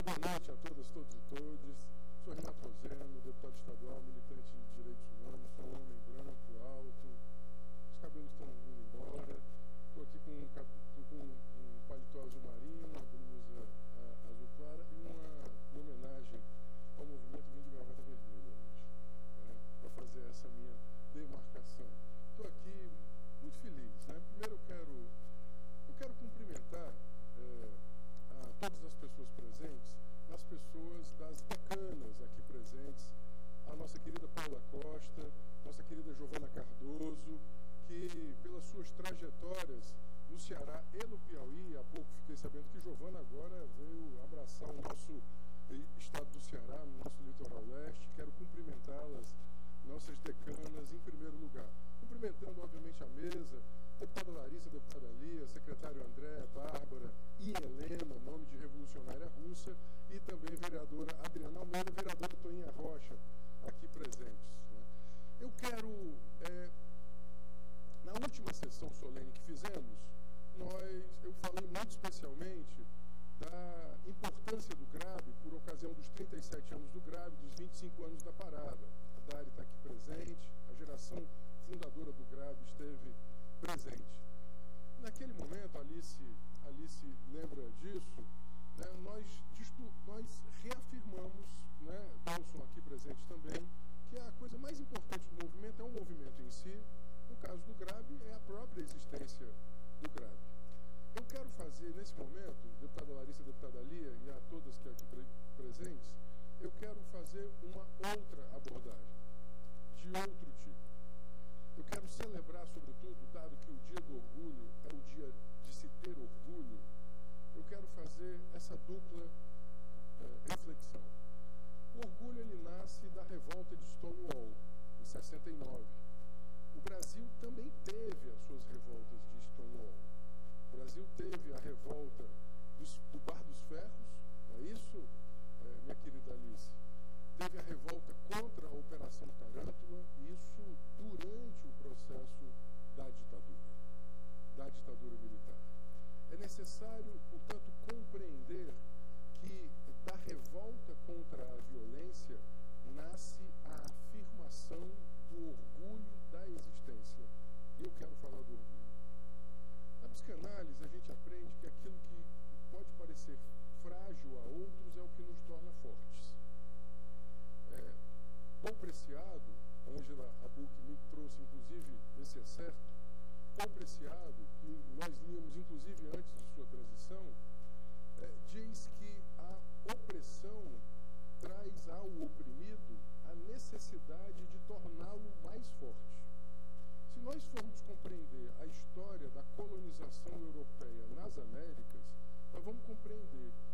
boa noite a todas, todos e todes. Sou Renato Roseno, deputado estadual, militante de direitos humanos, sou um homem branco, alto, os cabelos estão indo embora, estou aqui com um paletó azul marinho, uma blusa azul clara e uma homenagem ao movimento Vim de Gravata Vermelha hoje, para fazer essa minha demarcação. Estou aqui muito feliz, né? Primeiro eu quero cumprimentar a todas as pessoas presentes, as pessoas das decanas aqui presentes, a nossa querida Paula Costa, nossa querida Giovana Cardoso, que pelas suas trajetórias no Ceará e no Piauí, há pouco fiquei sabendo que Giovana agora veio abraçar o nosso estado do Ceará, no nosso litoral leste. Quero cumprimentá-las, nossas decanas, em primeiro lugar. Cumprimentando, obviamente, a mesa, deputada Larissa, deputada Lia, secretário André, Bárbara e Helena, nome de revolucionária russa, e também vereadora Adriana Almeida, vereadora Toinha Rocha, aqui presentes, né? Eu quero, na última sessão solene que fizemos, eu falei muito especialmente da importância do GRAB por ocasião dos 37 anos do GRAB, dos 25 anos da parada. A Dari está aqui presente, a geração fundadora do GRAB esteve presente. Naquele momento, Alice lembra disso, né, nós reafirmamos, né, Dalson aqui presente também, que a coisa mais importante do movimento é o movimento em si. No caso do GRAB, é a própria existência do GRAB. Eu quero fazer, nesse momento, deputada Larissa, deputada Lia e a todas que aqui presentes, eu quero fazer uma outra abordagem, de outro tipo. Eu quero celebrar, sobretudo, dado que o Dia do Orgulho é o dia de se ter orgulho, eu quero fazer essa dupla reflexão. O orgulho, ele nasce da revolta de Stonewall, em 69. O Brasil também teve as suas revoltas de Stonewall. O Brasil teve a revolta do Bar dos Ferros, não é isso, minha querida Alice? Teve a revolta contra a Operação Tarântula, e isso durante o processo da ditadura militar. É necessário, portanto, compreender que da revolta contra a violência nasce a afirmação do orgulho da existência. E eu quero falar do orgulho. Na psicanálise, a gente aprende que aquilo que pode parecer frágil a outros é o que nos torna fortes. Paul Preciado, Ângela Abuc me trouxe, inclusive, esse excerto, Paul Preciado, que nós líamos, inclusive, antes de sua transição, diz que a opressão traz ao oprimido a necessidade de torná-lo mais forte. Se nós formos compreender a história da colonização europeia nas Américas, nós vamos compreender